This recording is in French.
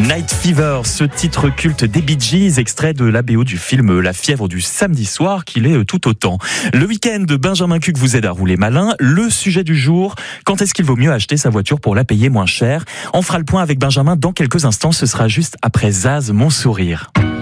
Night Fever, ce titre culte des Bee Gees, extrait de la BO du film La fièvre du samedi soir, qu'il est tout autant. Le week-end, Benjamin Cuc vous aide à rouler malin. Le sujet du jour, quand est-ce qu'il vaut mieux acheter sa voiture pour la payer moins cher ? On fera le point avec Benjamin dans quelques instants, ce sera juste après Zaz, Mon Sourire.